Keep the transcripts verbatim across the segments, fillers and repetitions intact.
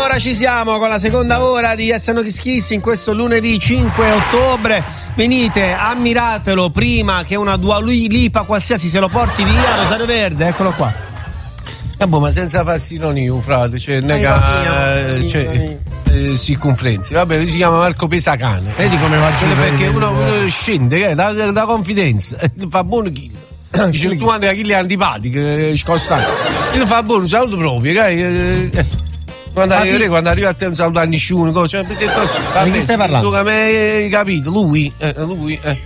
Allora ci siamo con la seconda ora di Yes No Kiss Kiss in questo lunedì cinque ottobre. Venite, ammiratelo prima che una Dua Lipa qualsiasi se lo porti via. Rosario Verde, eccolo qua. Eh boh, ma senza farsi ironia, frate, cioè, nega, eh, cioè eh, si confrenzi. Vabbè, lui si chiama Marco Pesacane. Vedi come va giù? Perché uno, uno scende, eh, da, da, da confidenza, fa buono chilo. Dice tu andi a chili antipatico, scostante. Io fa buono, saluto proprio, eh, eh. Quando, ah, arriva, quando arriva a te non saluta nessuno, cosa, perché cosa? Di chi stai parlando? Tu che hai capito? Lui, eh, lui, eh.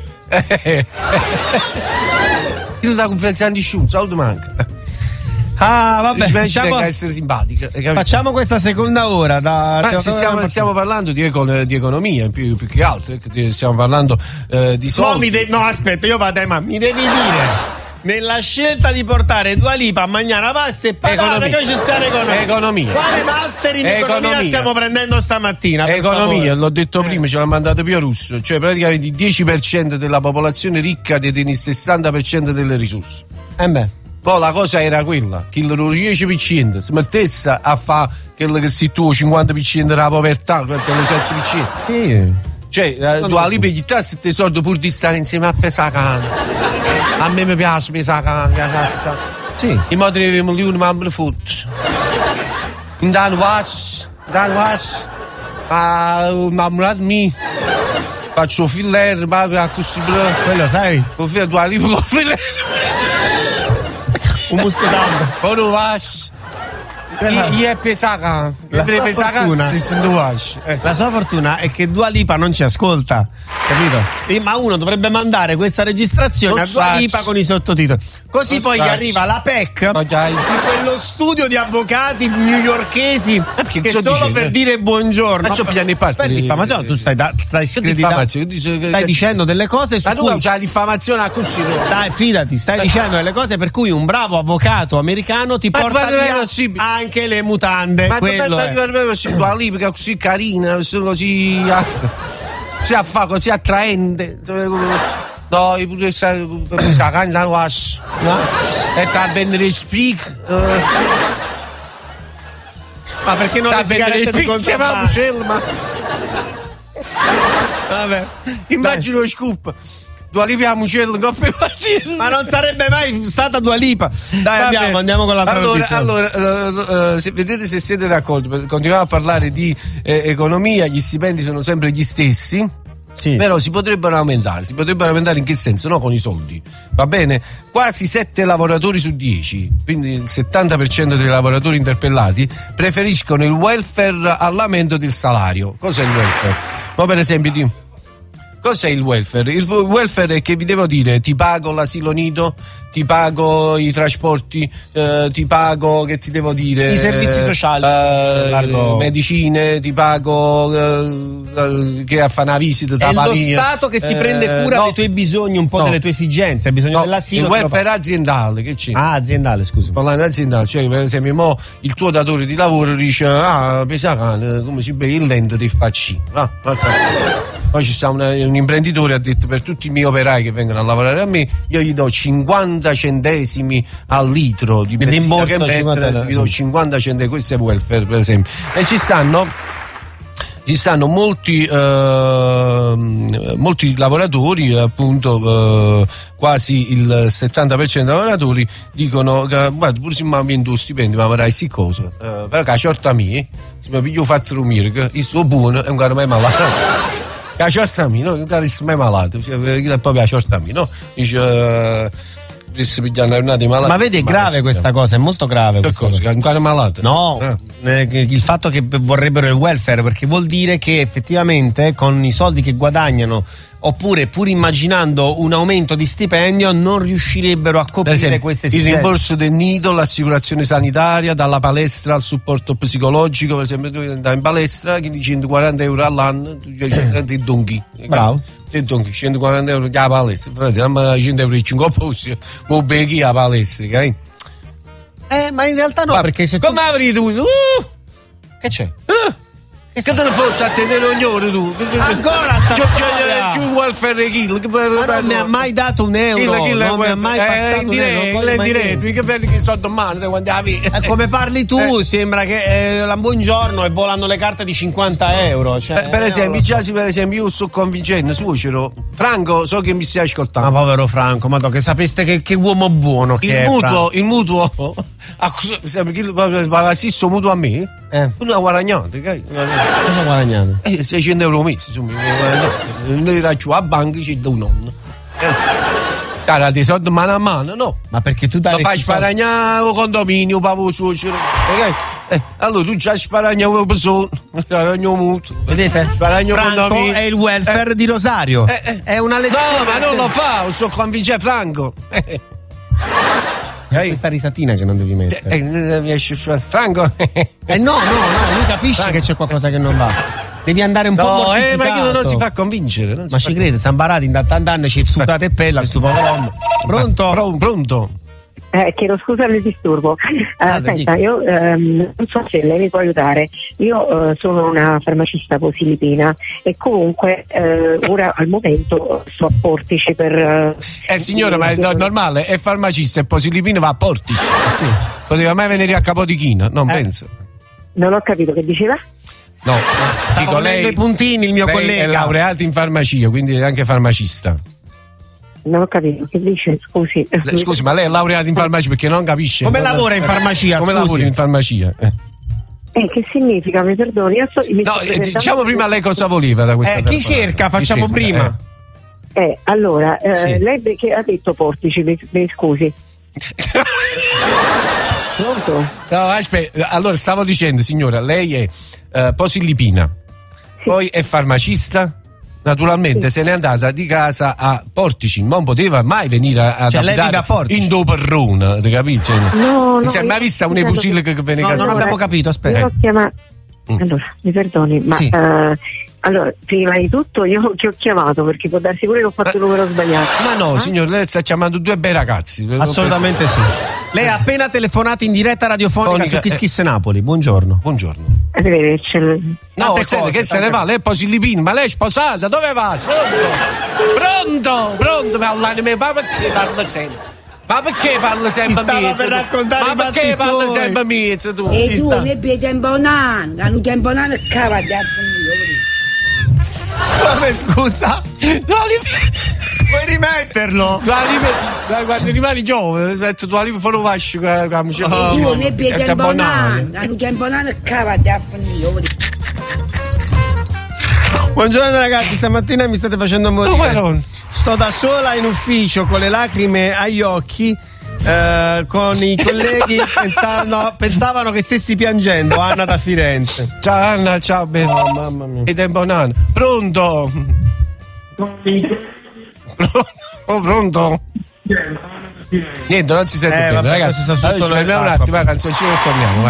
Io non da confidenza a nessuno, saluto manca. Ah, vabbè, diciamo, essere simpatica. Facciamo questa seconda ora. Da Anzi, stiamo, stiamo parlando di, econ- di economia più, più che altro. Stiamo parlando eh, di soldi. No, mi de- no, aspetta, io vado, ma mi devi dire. Nella scelta di portare Dua Lipa a mangiare una pasta e patate, che ci sta l'economia. Economia. Quale master in economia, economia stiamo prendendo stamattina? Economia, l'ho detto eh. prima, ce l'ha mandato Pio Russo. Cioè praticamente il dieci per cento della popolazione ricca detiene il sessanta per cento delle risorse. Eh beh. Poi la cosa era quella, che il dieci per cento si mettesse a fare quello che si tu cinquanta per cento della povertà, quello sette per cento. Sì. Cioè, eh, Dua Lipa gli dà sette soldi pur di stare insieme a Pesacane. A me mi piace Pesacane, mi piace assai. Sì. In modo che mi milioni ma me ne fotto. In Dan was, Dan was, ma mamma mia. Faccio filler, ma così quello sai? Con filo Dua Lipa con filler. Un mustacando. Ora vas. Gli è Pesacane. La sua fortuna, eh. la sua fortuna è che Dua Lipa non ci ascolta, capito? E, ma uno dovrebbe mandare questa registrazione non a Dua Lipa con i sottotitoli. Così non poi gli arriva la P E C di quello studio di avvocati newyorkesi eh, che solo dicendo? Per dire buongiorno. Ma c'ho pigliando in parte. Per diffamazione, tu stai, da, stai, scredita- stai dicendo delle cose su ma tu cui c'hai la diffamazione a consiglio. Stai, fidati, stai eh. dicendo delle cose per cui un bravo avvocato americano ti ma porta via anche le mutande. Ma quello ma per me Dua Lipa che è così carina, così così affa, così attraente. No, io pure questa canna non was. E sta a vendere speak. Ma perché non le sigarette di contrabbando? Ma vabbè, immagino lo scoop. Dua Lipa a Mucello, coppia partita. Ma non sarebbe mai stata Dua Lipa. Dai, vabbè, andiamo, andiamo con l'altra allora, notizia. allora uh, uh, se, vedete se siete d'accordo. Continuiamo a parlare di eh, economia, gli stipendi sono sempre gli stessi. Sì. Però si potrebbero aumentare, si potrebbero aumentare in che senso? No, con i soldi, va bene? Quasi sette lavoratori su dieci, quindi il settanta per cento dei lavoratori interpellati preferiscono il welfare all'aumento del salario. Cos'è il welfare? Ma per esempio di cos'è il welfare? Il welfare è che vi devo dire, ti pago l'asilo nido, ti pago i trasporti, eh, ti pago, che ti devo dire? I servizi sociali, eh, medicine, ti pago eh, che a fare una visita da È lo Stato che si eh, prende cura no, dei tuoi bisogni, un po' no, delle tue esigenze, hai bisogno no, dell'asilo. Il welfare aziendale, che c'è? Ah, aziendale, scusa. Parlando aziendale, cioè per esempio mo il tuo datore di lavoro dice ah, Pesacane, come si beve il lento ti facci. Ah, poi ci sta un, un imprenditore ha detto per tutti i miei operai che vengono a lavorare a me io gli do cinquanta centesimi al litro di benzina che mettere, gli do cinquanta centesimi, questo è welfare per esempio. E ci stanno ci stanno molti eh, molti lavoratori appunto eh, quasi il settanta per cento dei lavoratori dicono che guarda pure se mi ha vinto un stipendio ma avrai sì cosa eh, però che a certa mia se mi piglio fatto rumire che il suo buono è un caro mai malato. La certa mia, no? Un caro mai malato, cioè, è proprio la certa mia, no? Dice ma vedi è grave questa cosa, è molto grave. Che cosa? Che è un cane malato? No, eh. eh, il fatto che vorrebbero il welfare, perché vuol dire che effettivamente con i soldi che guadagnano oppure pur immaginando un aumento di stipendio non riuscirebbero a coprire esempio, queste esigenze. Il rimborso del nido, l'assicurazione sanitaria, dalla palestra al supporto psicologico, per esempio tu andai in palestra, che di centoquaranta euro all'anno tu hai ti donchi. Bravo. Ti donchi centoquaranta euro alla palestra, frate, cento euro e cinque posti, o becchi la palestra, okay? Eh, ma in realtà no, ma perché se come tu... avrei tu? Uh, che c'è? Uh, Che te ne fotti a tenere ognore tu? Ancora sta storia? Giù il welfare kill. Ma non mi ha mai dato un euro. Kill, kill, non mi ha mai passato in diretto, in diretto. Mica per che so domani quando avevi. Come parli tu, eh. sembra che eh, la buongiorno e volano le carte di cinquanta euro. Cioè, per, per esempio, già per esempio, io sto convincendo, suocero. Franco, so che mi stai ascoltando. Ma povero Franco, ma che sapeste che, che uomo buono che il è. Mutuo, Franco. Il mutuo, ma stesso mutuo a me? Eh. Non ha guadagnato, che? Cosa guadagnato? Eh, seicento euro mesi, insomma, non era giù a banca, c'è da un nonno. Cara, ti soldi mano a mano, no? Ma perché tu dai. Ma fai sparagnare il condominio, pavo suocero, ok? Eh, allora tu già sparagni la persona, sparagno mutuo. Vedete? Sparagno Franco è il welfare eh. di Rosario. Eh, eh. È una lezione. No, ma non lo fa, sto convincendo Franco. È questa risatina che non devi mettere. Eh, eh, Franco? Eh no, no, no, lui capisce Franco. Che c'è qualcosa che non va. Devi andare un no, po' mortificato. Eh, ma che non si fa convincere. Non ma ci crede, San Barati in tant'anni ci zucate e pella, sto povero. Pronto? Pronto? Pronto? Eh, chiedo scusa per il disturbo. Uh, ah, senta, io ehm, non so se lei mi può aiutare. Io eh, sono una farmacista posilipina e comunque eh, ora al momento sto a Portici per. Eh, eh signora, ma è no, normale, è farmacista e posilipina va a Portici. Sì. Poteva mai venire a Capodichino? Non eh. penso. Non ho capito che diceva? No, dico lei. I puntini, il mio lei collega. È laureato in farmacia, quindi è anche farmacista. Non ho capito, che dice? Scusi. Scusi, ma lei è laureato in farmacia perché non capisce. Come non lavora in farmacia? Come scusi? lavora in farmacia? Eh. Eh, che significa? Mi perdoni. Io so, mi no, eh, diciamo prima lei cosa voleva da questa eh, chi cerca? Facciamo chi prima. Cerca, eh. eh, allora, eh, sì. lei che ha detto Portici, mi, mi scusi. Pronto? No, aspetta, allora stavo dicendo, signora, lei è uh, posilipina, sì. Poi è farmacista. Naturalmente sì. Se n'è andata di casa a Portici, non poteva mai venire a, cioè, abitare in Doperrona, ti capisci? No, non si è mai vista un'epusile che, che viene no, casa. Non abbiamo capito, aspetta. Io ho chiamato. Allora, mi perdoni, ma sì. uh, allora, prima di tutto io che ho chiamato perché può darsi pure che ho fatto il numero sbagliato. Ma no, eh? signor, lei sta chiamando due bei ragazzi. Assolutamente sì. Lei ha appena telefonato in diretta radiofonica Tonica, su Kiss Kiss eh. Napoli. Buongiorno. Buongiorno. Arrivederci. No, cose, che se ne va, lei è posilipina, ma lei è sposata, dove va? Pronto? Pronto? Pronto? Ma all'anima, ma perché parla sempre? Ma perché parla sempre mia? Ma perché parla sempre mia? Tu? E tu ne vedi tempo nano, hanno tempo nano e cava da come scusa? Puoi rimetterlo? Guarda, rimani giovane, tu la fuori vascio che tu ne vedi tempo nano, hanno tempo nano e cava da buongiorno ragazzi, stamattina mi state facendo morire. No, sto da sola in ufficio con le lacrime agli occhi, eh, con i colleghi pensavano, pensavano che stessi piangendo. Anna da Firenze. Ciao Anna, ciao bene. Oh, mamma mia. E tempo nano. Pronto? Oh, pronto? Niente, non si sente eh, bene, vabbè, ragazzi. Allora, ci fermiamo un attimo, la canzoncina e torniamo. Vai.